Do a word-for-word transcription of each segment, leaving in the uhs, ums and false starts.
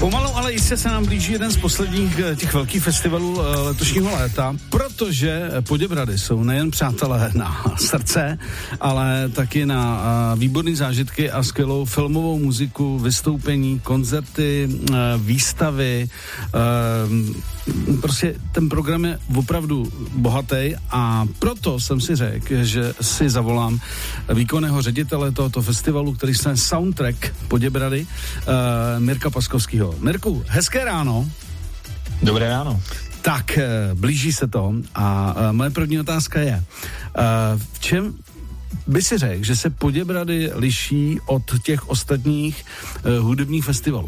Pomalu, ale jistě se nám blíží jeden z posledních těch velkých festivalů letošního léta, protože Poděbrady jsou nejen přátelé na srdce, ale taky na výborné zážitky a skvělou filmovou muziku, vystoupení, koncerty, výstavy. Prostě ten program je opravdu bohatý a proto jsem si řekl, že si zavolám výkonného ředitele tohoto festivalu, který se Soundtrack Poděbrady, Mirka Paskovského. Mirku, hezké ráno. Dobré ráno. Tak, blíží se to a moje první otázka je, v čem by si řekl, že se Poděbrady liší od těch ostatních hudebních festivalů?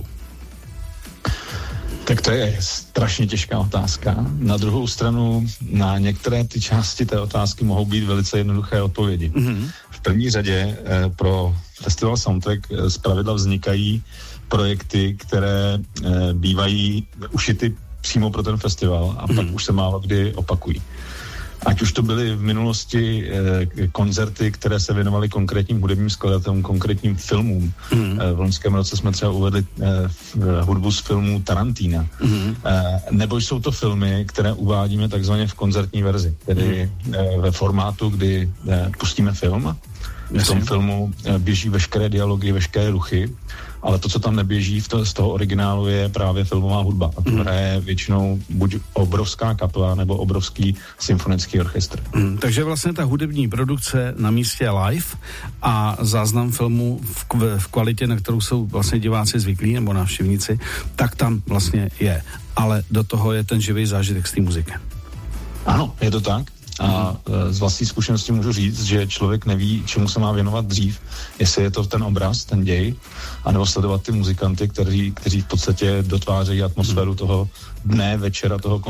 Tak to je strašně těžká otázka. Na druhou stranu, na některé ty části té otázky mohou být velice jednoduché odpovědi. Mm-hmm. V první řadě eh, pro festival Soundtrack eh, zpravidla vznikají projekty, které eh, bývají ušity přímo pro ten festival a mm-hmm. pak už se málo kdy opakují. Ať už to byly v minulosti eh, koncerty, které se věnovaly konkrétním hudebním skladatelům, konkrétním filmům. Mm. Eh, v loňském roce jsme třeba uvedli eh, hudbu z filmu Tarantina. Mm. Eh, nebo jsou to filmy, které uvádíme takzvaně v koncertní verzi, tedy mm. eh, ve formátu, kdy eh, pustíme film. V tom filmu eh, běží veškeré dialogy, veškeré ruchy, ale to, co tam neběží v to, z toho originálu, je právě filmová hudba. A to mm. hraje většinou buď obrovská kapela, nebo obrovský symfonický orchestr. Mm, takže vlastně ta hudební produkce na místě live a záznam filmu v, v kvalitě, na kterou jsou vlastně diváci zvyklí, nebo návštěvníci, tak tam vlastně je. Ale do toho je ten živý zážitek z té muziky. Ano, je to tak. A z vlastní zkušenosti můžu říct, že člověk neví, čemu se má věnovat dřív, jestli je to ten obraz, ten děj, anebo sledovat ty muzikanty, kteří, kteří v podstatě dotvářejí atmosféru toho dne, večera, toho